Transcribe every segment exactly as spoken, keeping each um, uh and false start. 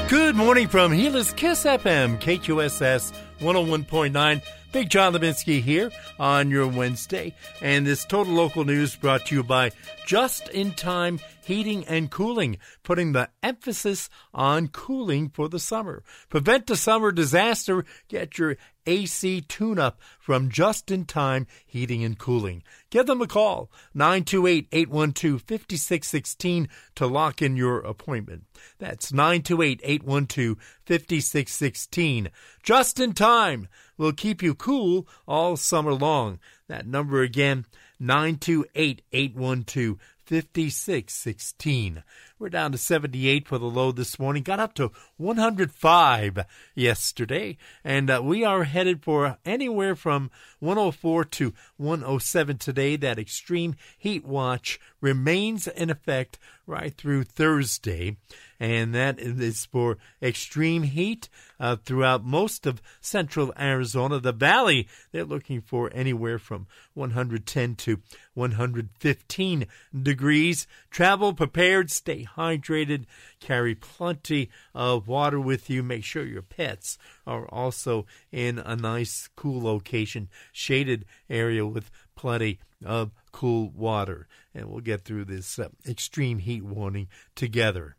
Good morning from Gila's Kiss F M, K Q S S one oh one point nine. Big John Levinsky here on your Wednesday. And this Total Local News brought to you by Just In Time Heating and Cooling, putting the emphasis on cooling for the summer. Prevent the summer disaster. Get your A C tune-up from Just In Time Heating and Cooling. Give them a call, nine two eight, eight one two, five six one six to lock in your appointment. That's nine two eight, eight one two, five six one six. Just In Time will keep you cool all summer long. That number again, nine two eight, eight one two, five six one six. We're down to seventy-eight for the low this morning. Got up to one hundred five yesterday. And uh, we are headed for anywhere from one oh four to one oh seven today. That extreme heat watch remains in effect right through Thursday. And that is for extreme heat uh, throughout most of central Arizona. The valley, they're looking for anywhere from one hundred ten to one hundred fifteen degrees. Travel prepared, stay hydrated, carry plenty of water with you. Make sure your pets are also in a nice, cool location, shaded area with plenty of cool water. And we'll get through this uh, extreme heat warning together.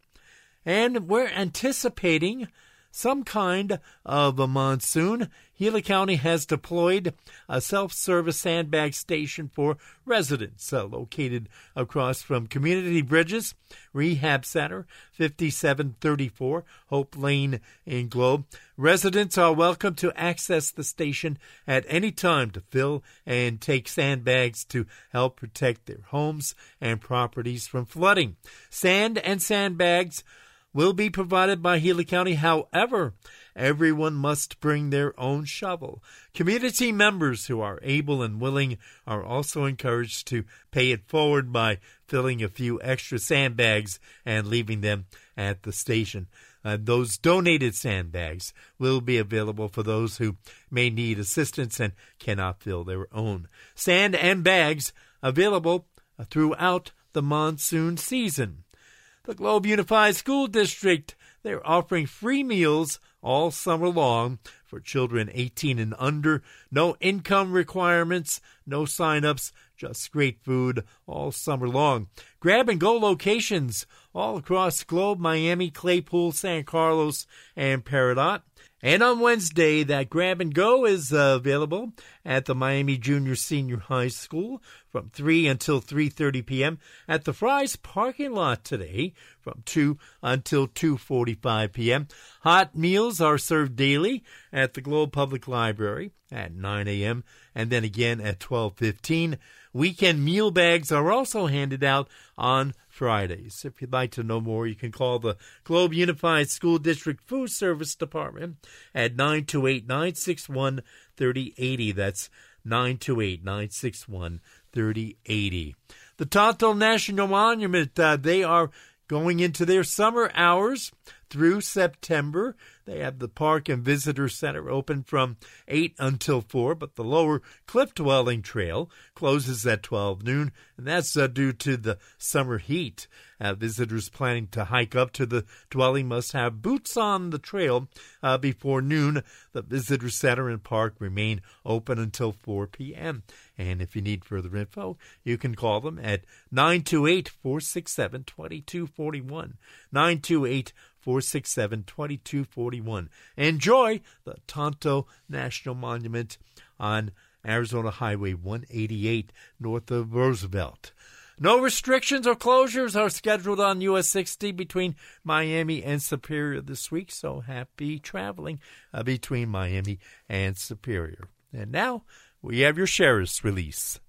And we're anticipating some kind of a monsoon. Gila County has deployed a self-service sandbag station for residents uh, located across from Community Bridges Rehab Center, fifty-seven thirty-four Hope Lane in Globe. Residents are welcome to access the station at any time to fill and take sandbags to help protect their homes and properties from flooding. Sand and sandbags will be provided by Gila County. However, everyone must bring their own shovel. Community members who are able and willing are also encouraged to pay it forward by filling a few extra sandbags and leaving them at the station. Uh, those donated sandbags will be available for those who may need assistance and cannot fill their own. Sand and bags available throughout the monsoon season. The Globe Unified School District, they're offering free meals all summer long for children eighteen and under. No income requirements, no sign-ups, just great food all summer long. Grab-and-go locations all across the Globe, Miami, Claypool, San Carlos, and Peridot. And on Wednesday, that grab-and-go is uh, available at the Miami Junior Senior High School from three until three thirty p.m. At the Fry's parking lot today from two until two forty-five p.m. Hot meals are served daily at the Globe Public Library at nine a.m. and then again at twelve fifteen. Weekend meal bags are also handed out on Fridays. If you'd like to know more, you can call the Globe Unified School District Food Service Department at nine two eight, nine six one, three oh eight oh. That's nine two eight, nine six one, three oh eight oh. The Tonto National Monument, uh, they are going into their summer hours through September. They have the Park and Visitor Center open from eight until four, but the lower Cliff Dwelling Trail closes at twelve noon, and that's uh, due to the summer heat. Uh, visitors planning to hike up to the dwelling must have boots on the trail uh, before noon. The Visitor Center and Park remain open until four p.m. And if you need further info, you can call them at nine two eight, four six seven, two two four one, nine two eight, four six seven, two two four one. Enjoy the Tonto National Monument on Arizona Highway one eighty-eight north of Roosevelt. No restrictions or closures are scheduled on U S sixty between Miami and Superior this week, so happy traveling uh, between Miami and Superior. And now we have your Sheriff's Release.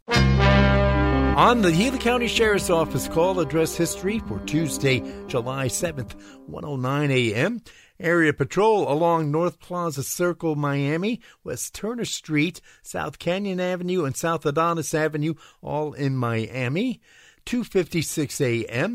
On the Gila County Sheriff's Office call address history for Tuesday, July seventh, one oh nine a.m., area patrol along North Plaza Circle, Miami, West Turner Street, South Canyon Avenue, and South Adonis Avenue, all in Miami. two fifty-six a.m.,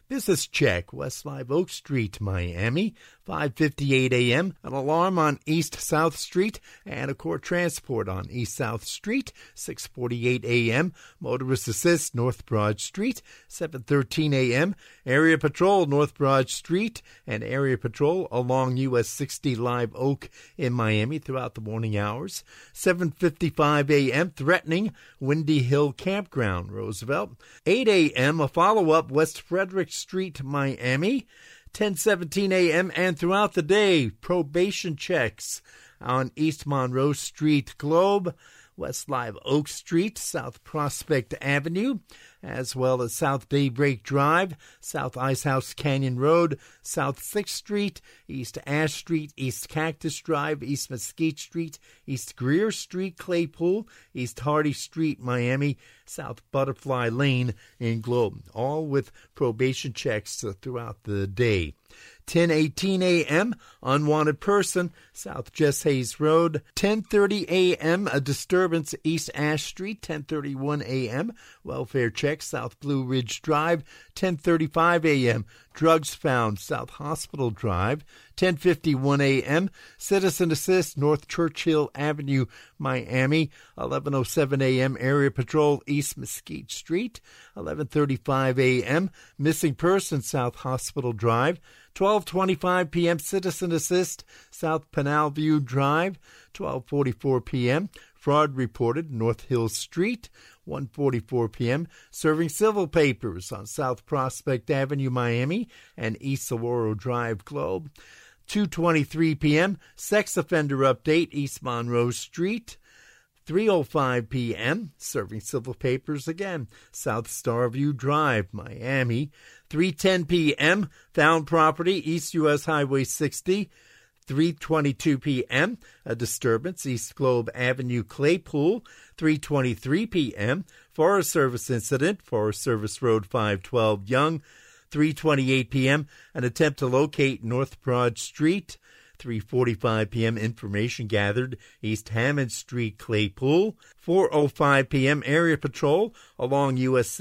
Business check, West Live Oak Street, Miami, five fifty-eight a.m. An alarm on East-South Street and a court transport on East-South Street, six forty-eight a.m. Motorist assist, North Broad Street, seven thirteen a.m. Area patrol, North Broad Street, and area patrol along U S sixty Live Oak in Miami throughout the morning hours. seven fifty-five a.m. Threatening Windy Hill Campground, Roosevelt. eight a.m. A follow-up, West Frederick Street, Miami. ten seventeen a.m. and throughout the day, probation checks on East Monroe Street, Globe, West Live Oak Street, South Prospect Avenue, as well as South Daybreak Drive, South Icehouse Canyon Road, South sixth Street, East Ash Street, East Cactus Drive, East Mesquite Street, East Greer Street, Claypool, East Hardy Street, Miami, South Butterfly Lane in Globe, all with probation checks throughout the day. ten eighteen a.m., unwanted person, South Jess Hayes Road. ten thirty a.m., a disturbance, East Ash Street. ten thirty-one a.m., welfare check, South Blue Ridge Drive. ten thirty-five a.m., drugs found, South Hospital Drive. ten fifty-one a.m., citizen assist, North Churchill Avenue, Miami. eleven oh seven a.m., area patrol, East Mesquite Street. eleven thirty-five a.m., missing person, South Hospital Drive. twelve twenty-five p.m., citizen assist, South Pinal View Drive. twelve forty-four p.m., fraud reported, North Hill Street. one forty-four p.m., serving civil papers on South Prospect Avenue, Miami, and East Saguaro Drive, Globe. two twenty-three p.m., sex offender update, East Monroe Street. three oh five p.m., serving civil papers again, South Starview Drive, Miami. three ten p.m., found property, East U S Highway sixty. three twenty-two p.m., a disturbance, East Globe Avenue, Claypool. three twenty-three p.m., Forest Service incident, Forest Service Road five twelve, Young. three twenty-eight p.m., an attempt to locate North Broad Street. three forty-five p.m., information gathered, East Hammond Street, Claypool. four oh five p.m., area patrol along U S